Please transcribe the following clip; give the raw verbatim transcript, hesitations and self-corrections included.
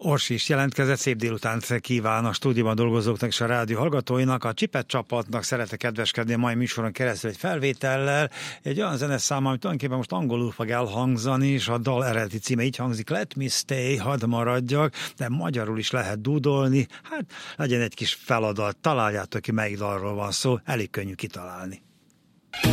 Orsi is jelentkezett, szép délutánt kíván a stúdióban dolgozóknak és a rádió hallgatóinak. A Csipet csapatnak szeretek kedveskedni a mai műsoron keresztül egy felvétellel, egy olyan zeneszám, amit tulajdonképpen most angolul fog elhangzani, és a dal eredeti címe így hangzik: Let me stay, hadd maradjak, de magyarul is lehet dúdolni, hát legyen egy kis feladat, találjátok ki, melyik dalról van szó, elég könnyű kitalálni.